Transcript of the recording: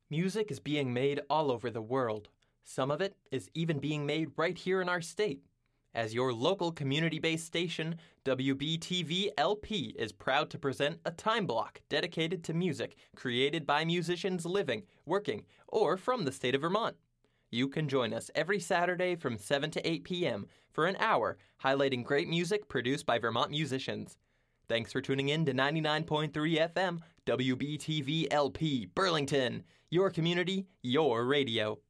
Music is being made all over the world. Some of it is even being made right here in our state. As your local community-based station, WBTV-LP is proud to present a time block dedicated to music created by musicians living, working, or from the state of Vermont. You can join us every Saturday from 7 to 8 p.m. for an hour highlighting great music produced by Vermont musicians. Thanks for tuning in to 99.3 FM, WBTV-LP, Burlington. Your community, your radio.